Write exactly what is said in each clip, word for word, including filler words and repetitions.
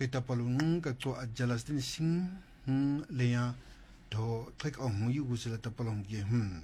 kita palung ka to ajalas tin sing le ya do trek on yu gu sila ta palung ge hm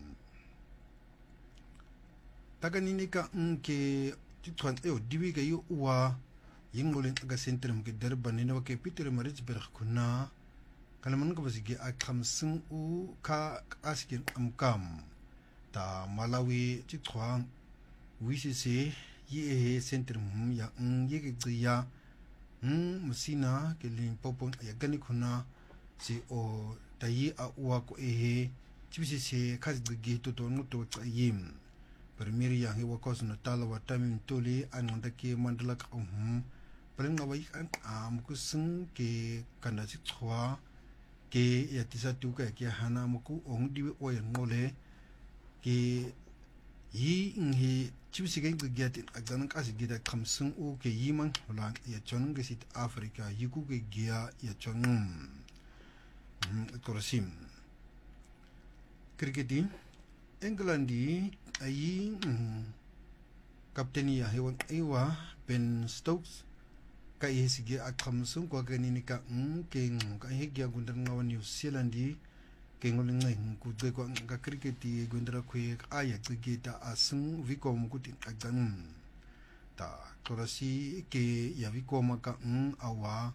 taganini ka nke ti twan e diwi ga yu wa yingolin aga sentrum ke derban ni wa ke peter marich ber khuna kalaman ka basige akam sing u ka askin amkam ta Malawi ti twang wisise ye sentrum ya ye ge ya Hmm, musina ke Limpopo ya gani kuna si o tayi a uwa ko ehe chibisi se kazi digi to to nuto yim permiri yang hewa kos na tala wa tamin tole ananda ke mandala ka um paling awai an am kusung ke kanda si chwa ke ya tisa tuka ke hana muku ong diwe o ya ngole ke yi nghi chibisi ga ngigat agdan kasi gida kamsung o ke yimang lang ya chonung ke sit Afrika yiku ke gia ya chonung korosim kriketin Englandi ayi kapteni ya hewan ewa Ben Stokes ka yesige akamsung ko ganini ka ke ka hegia gundar ngawan New Zealand ke ngoleng ngai ku de ko ka kriketi gundra ku aya kriketa asung vikom ku tin agdan ta torasi ke ya vikom ka un awa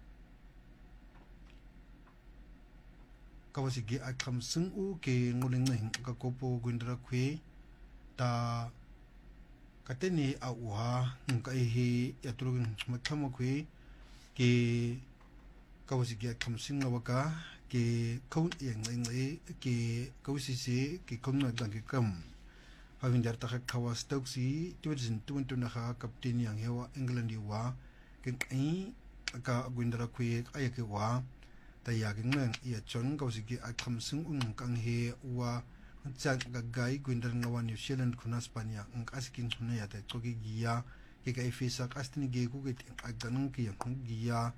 kawasi ge akam sung u ke ngoleng ngai ka kopo gundra ku ta kateni awa ka he ya turun mathama ku ke kawasi ge akam sung awaka ke kaun yang ngai ke kausisi ke kauna dang ke kam having dar ta khawa Stokes tuwin tuwin tuna kha kapten yang hewa England wa ke ai ka gwindra ku ay ke wa ta ya ke ngang ya chon kausi ke akham sung un kang he wa chan ga gai gwindra ngawa New Zealand khuna Spania ang askin khuna ya ta chogi giya ke kai fesa kastini ge ku ke agdanung ke yang giya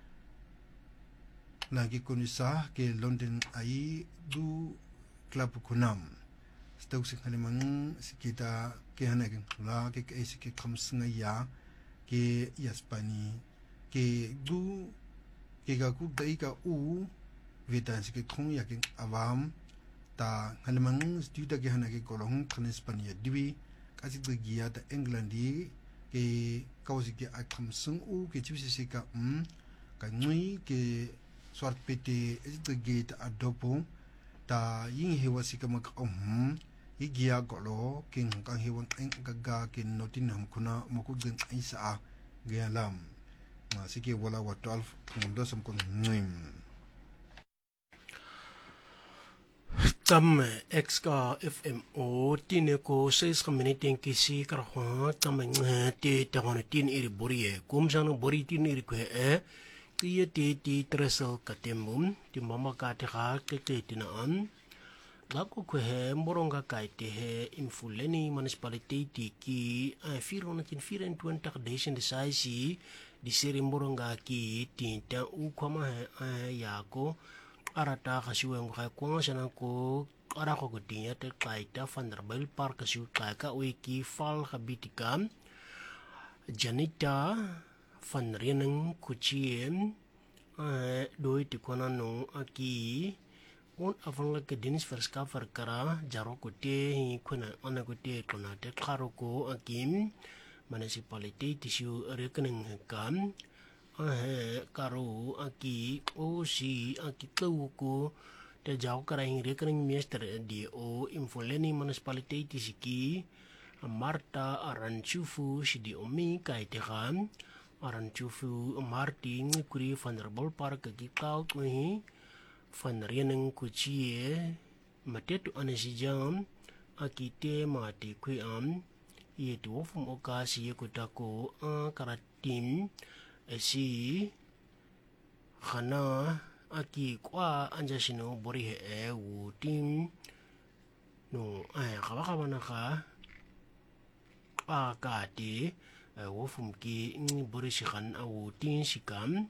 lagi kunisa ke London ai du club kunam Stokes kalimang sikita ke hanagin la ke ke ke kamsinga ya ke yaspani ke du ke ga ku dai ka u vetan sike khong ya ke awam ta kalimang studa ke hanage kolong kan Spania diwi kasi giya ta England ke kausi ke akamsung u ke chibisi sika um ka ngui ke swart pete gate adopo ta ying hewa sika mak om igia golo king kang hewan ang gaga kin Nottingham kuna maku gen isa galam ma sike wala wa twelve ngondo sam kon ngim tam X ka F M O tine ko six minute ki si karho tam te ta ngone tin iri bori e kum jang bori tin iri ko e Tia ti ti tresel katemum ti mama ka te ka ke ke tina am lako ko he moronga kai te he infuleni municipality ti ki a firo na tin fira in twenty days in the size di seri moronga ki tinta u koma he ya ko arata ka siwe ngo ko sana ko ara ko tinya te kai ta Vanderbijl Park siu kai ka wiki fal habitikam Janita van Reneng kuchiem doi ti kona no aki on afangla ke dinis verska verkara jaro kote hi kona ona kote kona te kharo ko akim municipality tisiu rekening kam eh karo aki o si aki tau ko te jaw kara hi rekening minister di o infoleni municipality tisiki Marta Aranchufu si di omi kai te kam Aranchufu Martin kuri Vanderbijl Park ki kau tuhi van Reneng kuchie matetu anesijam akite mati kui am ye tu ofum okasi ye kutako a karatim esi khana aki kwa anjasino bori he e wutim no ay kawa kawa naka a kati wofum ki bori sikhan awu tin sikam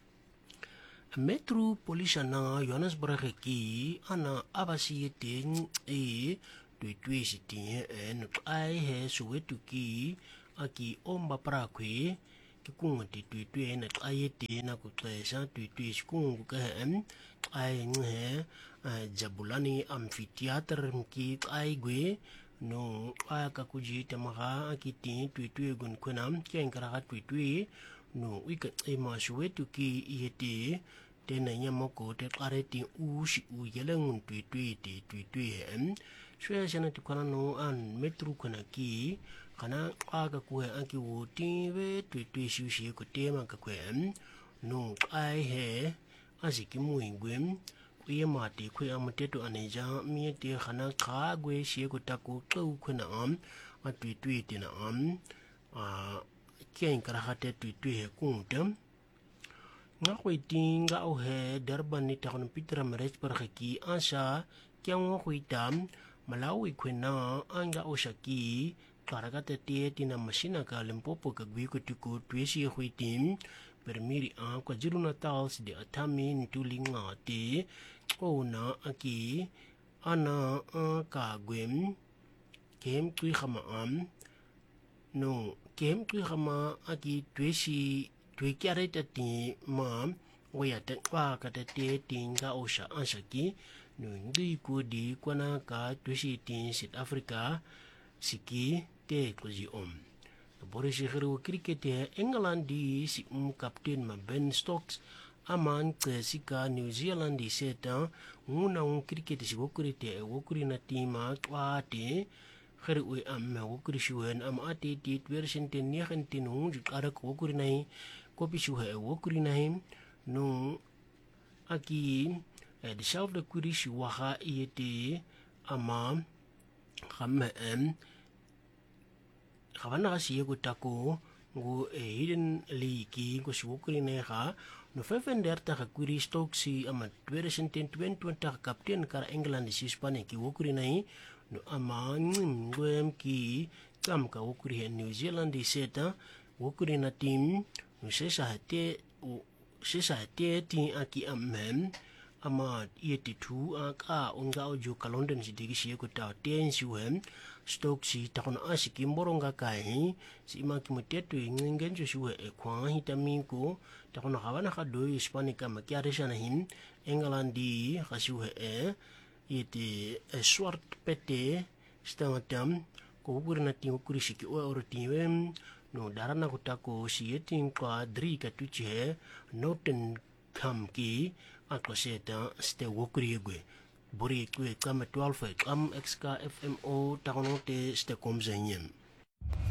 metro police na Johannesburg ki ana abasi tin e tui tui sitin en ai he suwetu ki aki omba prakwe ke kunga ti tui tui na kaya ti na kutlesa tui tui sikungu ke hem kaya nge Jabulani Amphitheater ki kaya gwe no kaya kakuji tamaka ki ti tui tui gun kunam kaya nkaraka tui tui no wika ema suwetu ki iye ti tena nyamoko te kare ti usi u yelengun tui tui ti tui tui hem suya sana ti kana no an metru kana ki kana aga kuhe anki wo tiwe tui tui siu siu ko tema ka kuhe no ai he asiki muingwem kuye mati kuye amateto aneja miye te kana ka gwe siu ko taku kau kuna am a tui tui tina am a kien karahate tui tui he kungutam nga kwe tinga o he darban ni takon pitra marech parhaki asa kya ngo kwe tam Malawi kwena anga o shaki karagata te tina masina ka Limpopo ka gwi ko tuku twesi kwe tim permiri a kwa jiru Natal de atami ntulinga te o na aki ana ka gwem kem kwi khama am no kem kwi khama aki twesi tui kiare ti ma oya te kwa ka te tinga o sha ansaki no ngi ku di kwana ka twisi tin South Africa siki te koji om bore si khru cricket e England di si um captain ma Ben Stokes aman ke sika New Zealand di seta nguna un cricket si wokuri te wokuri na tima kwa te khru we am wokuri shuen am ati ti version ten nigen tin hu ara ko wokuri nai kopi shuhe wokuri nai no aki de selfde kuri shuha iete ama khamme em khabana si yego tako go e hidden liki go shukuri ne ha no fefender ta kuri Stokes ama twenty twenty captain kar England si Spain ki wokuri nai no ama ngwem ki kam ka wokuri New Zealand di seta wokuri na team no sesa te sesa te ti aki amem ama ieti tu aka onga ojo ka London si digi si ko ta ten si wem Stokes si ta kono asiki mboronga kai si ma ki moteto ngengen jo su e kwa hitamin ko ta kono hawana ka do Hispanic ma ki aresa na him England di kasu e ieti swart pete stantem ko burna ti ko risiki o oro ti wem no darana ko ta ko si etin kwa dri ka tuchi he noten kam ki akoseta ste wokuri gwe bori kwe kama twelve kam xk fmo takono te ste komzenyen